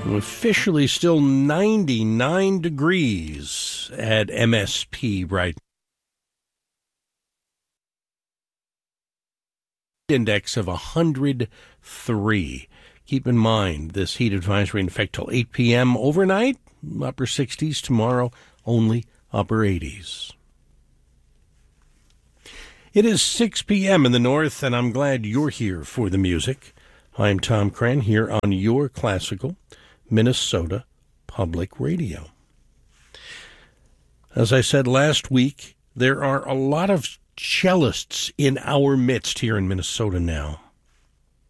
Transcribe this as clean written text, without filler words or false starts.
Officially still 99 degrees at MSP right. Index of 103. Keep in mind, this heat advisory in effect till 8 p.m. overnight, upper 60s. Tomorrow, only upper 80s. It is 6 p.m. in the north, and I'm glad you're here for the music. I'm Tom Cran here on your classical Minnesota Public Radio. As I said last week, there are a lot of cellists in our midst here in Minnesota now.